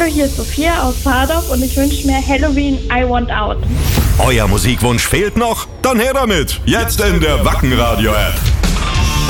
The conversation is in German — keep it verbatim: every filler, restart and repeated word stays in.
Hallo, hier ist Sophia aus Fahrdorf und ich wünsche mir Halloween I Want Out. Euer Musikwunsch fehlt noch? Dann her damit! Jetzt in der Wacken Radio App.